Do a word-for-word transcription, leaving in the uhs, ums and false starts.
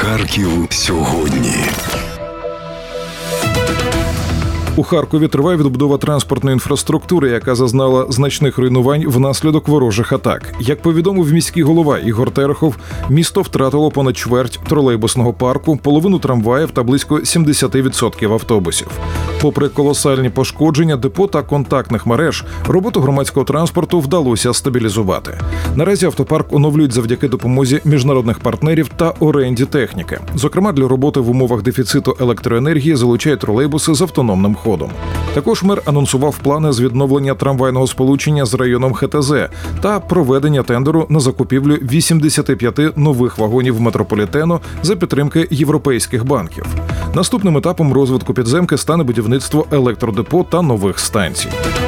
Харків сьогодні. У Харкові триває відбудова транспортної інфраструктури, яка зазнала значних руйнувань внаслідок ворожих атак. Як повідомив міський голова Ігор Терехов, місто втратило понад чверть тролейбусного парку, половину трамваїв та близько сімдесят відсотків автобусів. Попри колосальні пошкодження депо та контактних мереж, роботу громадського транспорту вдалося стабілізувати. Наразі автопарк оновлюють завдяки допомозі міжнародних партнерів та оренді техніки. Зокрема, для роботи в умовах дефіциту електроенергії залучають тролейбуси з автономним ходом. Також мер анонсував плани з відновлення трамвайного сполучення з районом ХТЗ та проведення тендеру на закупівлю вісімдесят п'ять нових вагонів метрополітену за підтримки європейських банків. Наступним етапом розвитку підземки стане будівництво електродепо та нових станцій.